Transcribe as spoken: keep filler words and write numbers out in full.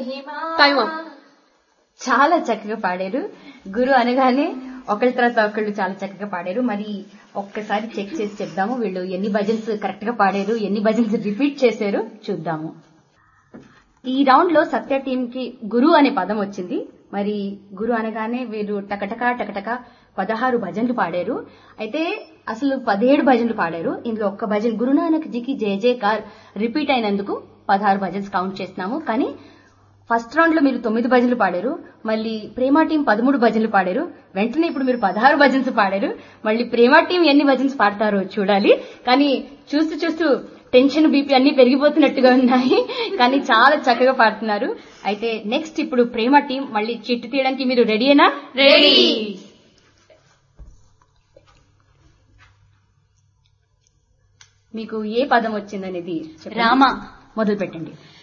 Time చాలా చక్కగా పాడారు. గురు అనగానే ఒకళ్ళ తర్వాత ఒకళ్ళు చాలా చక్కగా పాడారు. మరి ఒక్కసారి చెక్ చేసి చెప్దాము వీళ్ళు ఎన్ని భజన్స్ కరెక్ట్ గా పాడారు, ఎన్ని భజన్స్ రిపీట్ చేశారు చూద్దాము. ఈ రౌండ్ లో సత్య టీం కి గురు అనే పదం వచ్చింది. మరి గురు అనగానే వీరు టకటక టకటక పదహారు భజన్లు పాడారు. అయితే అసలు పదిహేడు భజన్లు పాడారు. ఇందులో ఒక్క భజన్ గురునానక్ జీకి జయ జయకార్ రిపీట్ అయినందుకు పదహారు భజన్స్ కౌంట్ చేస్తున్నాము. కానీ ఫస్ట్ రౌండ్ లో మీరు తొమ్మిది భజన్లు పాడారు. మళ్ళీ ప్రేమ టీం పదమూడు భజన్లు పాడారు. వెంటనే ఇప్పుడు మీరు పదహారు భజన్స్ పాడారు. మళ్ళీ ప్రేమ టీం ఎన్ని భజన్స్ పాడతారో చూడాలి. కానీ చూస్తూ చూస్తూ టెన్షన్ బీపీ అన్ని పెరిగిపోతున్నట్టుగా ఉన్నాయి. కానీ చాలా చక్కగా పాడుతున్నారు. అయితే నెక్స్ట్ ఇప్పుడు ప్రేమ టీం మళ్ళీ చిట్టు తీయడానికి మీరు రెడీయేనా? రెడీ. మీకు ఏ పదం వచ్చిందనేది రామ మొదలు పెట్టండి.